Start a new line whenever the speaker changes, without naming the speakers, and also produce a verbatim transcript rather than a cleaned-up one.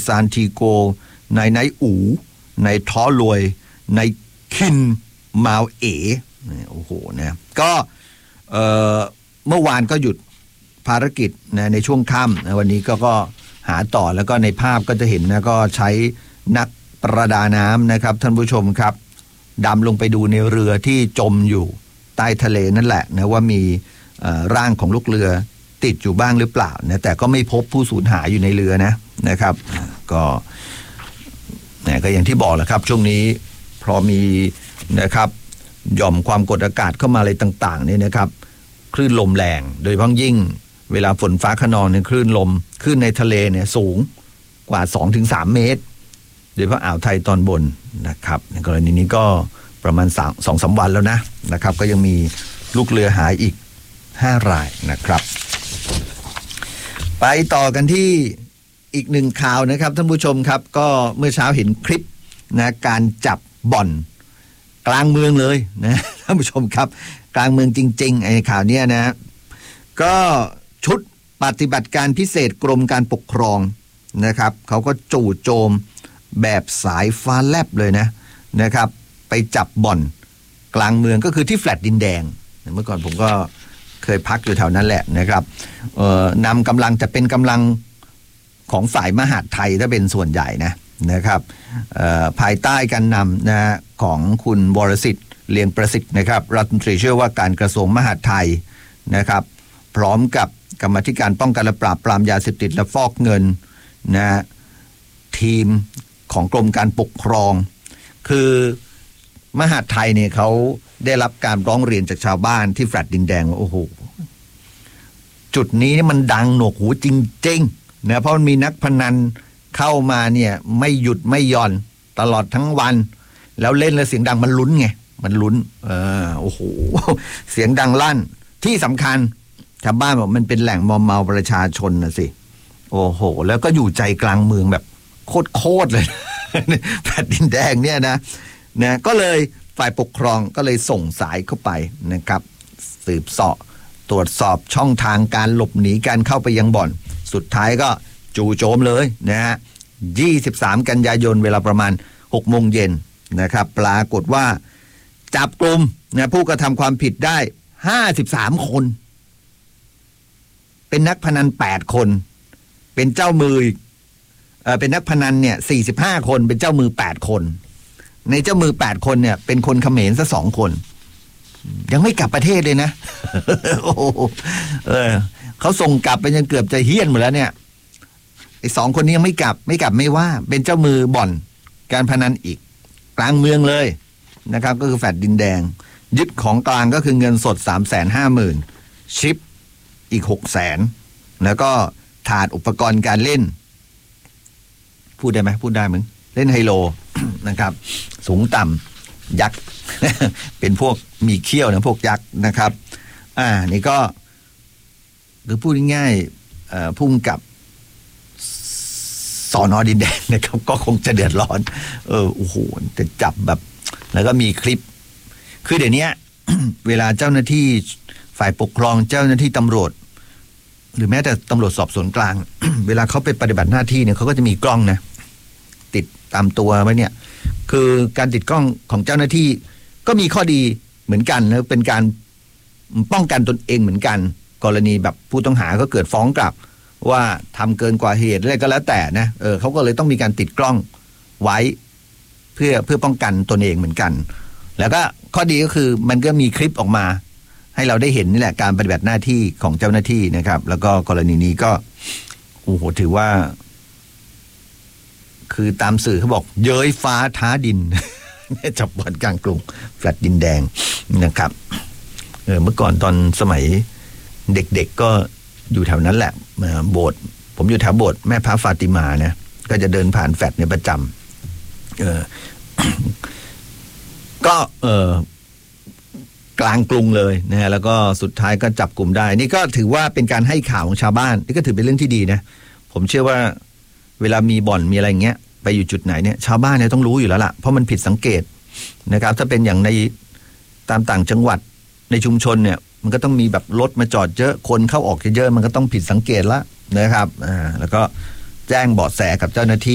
ซานทีโกในไนอูในท้อลวยในคินมาวเอโอ้โหนะก็เอ่อเมื่อวานก็หยุดภารกิจนะในช่วงค่ำนะวันนี้ก็ก็หาต่อแล้วก็ในภาพก็จะเห็นนะก็ใช้นักประดาน้ำนะครับท่านผู้ชมครับดำลงไปดูในเรือที่จมอยู่ใต้ทะเลนั่นแหละนะว่ามีร่างของลูกเรือติดอยู่บ้างหรือเปล่านะแต่ก็ไม่พบผู้สูญหายอยู่ในเรือนะนะครับก็เนี่ยก็อย่างที่บอกแหละครับช่วงนี้พอมีนะครับหย่อมความกดอากาศเข้ามาอะไรต่างๆเนี่ยนะครับคลื่นลมแรงโดยเฉพาะยิ่งเวลาฝนฟ้าคะนองเนี่ยคลื่นลมคลื่นในทะเลเนี่ยสูงกว่า สองถึงสาม เมตรโดยเฉพาะอ่าวไทยตอนบนนะครับในกรณีนี้ก็ประมาณสองถึงสามวันแล้วนะนะครับก็ยังมีลูกเรือหายอีกห้ารายนะครับไปต่อกันที่อีกหนึ่งข่าวนะครับท่านผู้ชมครับก็เมื่อเช้าเห็นคลิปนะการจับบ่อนกลางเมืองเลยนะท่านผู้ชมครับกลางเมืองจริงๆไอ้ข่าวเนี้ยนะก็ชุดปฏิบัติการพิเศษกรมการปกครองนะครับเขาก็จู่โจมแบบสายฟ้าแลบเลยนะนะครับไปจับบ่อนกลางเมืองก็คือที่แฟลตดินแดงเมื่อก่อนผมก็เคยพักอยู่แถวนั้นแหละนะครับเอ่อนำกำลังจะเป็นกำลังของฝ่ายมหาดไทยถ้าเป็นส่วนใหญ่นะนะครับภายใต้การนำนะของคุณวรสิทธิ์เลียงประสิทธิ์นะครับรัฐมนตรีช่วยว่าการกระทรวงมหาดไทยนะครับพร้อมกับกรรมาธิการป้องกันและปราบปรามยาเสพติดและฟอกเงินนะทีมของกรมการปกครองคือมหาดไทยเนี่ยเขาได้รับการร้องเรียนจากชาวบ้านที่แฟลตดินแดงว่าโอ้โหจุดนี้มันดังหนวกหูจริงๆนะเพราะมันมีนักพนันเข้ามาเนี่ยไม่หยุดไม่หย่อนตลอดทั้งวันแล้วเล่นแล้วเสียงดังมันลุ้นไงมันลุ้นเออโอ้โหเสียงดังลั่นที่สำคัญชาวบ้านบอกมันเป็นแหล่งมอมเมาประชาชนนะสิโอ้โหแล้วก็อยู่ใจกลางเมืองแบบโคตรๆเลยแผ่นดินแดงเนี่ยนะนะก็เลยฝ่ายปกครองก็เลยส่งสายเข้าไปนะครับสืบเสาะตรวจสอบช่องทางการหลบหนีการเข้าไปยังบ่อนสุดท้ายก็จู่โจมเลยนะฮะยี่สิบสามกันยายนเวลาประมาณ หกโมงเย็นนะครับปรากฏว่าจับกลุ่มนะผู้กระทำความผิดได้ห้าสิบสามคนเป็นนักพนันแปดคนเป็นเจ้ามือเอ่อเป็นนักพนันเนี่ยสี่สิบห้าคนเป็นเจ้ามือแปดคนในเจ้ามือแปดคนเนี่ยเป็นคนเขมรซะสองคนยังไม่กลับประเทศเลยนะ โอ้เออเขาส่งกลับไปจนเกือบจะเฮี้ยนหมดแล้วเนี่ยไอ้สองคนนี้ยังไม่กลับไม่กลับไม่ว่าเป็นเจ้ามือบ่อนการพนันอีกกลางเมืองเลยนะครับก็คือแฟลตดินแดงยึดของกลางก็คือเงินสด สามแสนห้าหมื่น ชิปอีก หกแสน แล้วก็ถาดอุปกรณ์การเล่นพูดได้ไหมพูดได้มึงเล่นไฮโล นะครับสูงต่ำยักษ์ เป็นพวกมีเขี้ยวนะพวกยักษ์นะครับอ่านี่ก็คือพูดง่ายๆพุ่งกับสอนอดินแดงนะครับก็คงจะเดือดร้อนเออโอ้โหจะจับแบบแล้วก็มีคลิปคือเดี๋ยวนี้ เวลาเจ้าหน้าที่ฝ่ายปกครองเจ้าหน้าที่ตำรวจหรือแม้แต่ตำรวจสอบสวนกลาง เวลาเขาไปปฏิบัติหน้าที่เนี่ยเขาก็จะมีกล้องนะติดตามตัวไว้เนี่ยคือการติดกล้องของเจ้าหน้าที่ก็มีข้อดีเหมือนกันนะเป็นการป้องกันตนเองเหมือนกันกรณีแบบผู้ต้องหาก็เกิดฟ้องกลับว่าทำเกินกว่าเหตุอะไรก็แล้วแต่นะเออเขาก็เลยต้องมีการติดกล้องไว้เพื่อเพื่อป้องกันตนเองเหมือนกันแล้วก็ข้อดีก็คือมันก็มีคลิปออกมาให้เราได้เห็นนี่แหละการปฏิบัติหน้าที่ของเจ้าหน้าที่นะครับแล้วก็กรณีนี้ก็โอ้โหถือว่าคือตามสื่อเขาบอกเย้ยฟ้าท้าดิน จับบ่อนกลางกรุงแฟลตดินแดงนะครับเออเมื่อก่อนตอนสมัยเด็กๆก็อยู่แถวนั้นแหละโบสถ์ผมอยู่แถวโบสถ์แม่พระฟาติมานะก็จะเดินผ่านแฟลตเนี่ยประจำเออ ก็เออกลางกรุงเลยนะฮะแล้วก็สุดท้ายก็จับกลุ่มได้นี่ก็ถือว่าเป็นการให้ข่าวของชาวบ้านนี่ก็ถือเป็นเรื่องที่ดีนะผมเชื่อว่าเวลามีบ่อนมีอะไรอย่างเงี้ยไปอยู่จุดไหนเนี่ยชาวบ้านเนี่ยต้องรู้อยู่แล้วล่ะเพราะมันผิดสังเกตนะครับถ้าเป็นอย่างในตามต่างจังหวัดในชุมชนเนี่ยมันก็ต้องมีแบบรถมาจอดเยอะคนเข้าออกเยอะมันก็ต้องผิดสังเกตละนะครับอ่าแล้วก็แจ้งเบาะแสกับเจ้าหน้าที่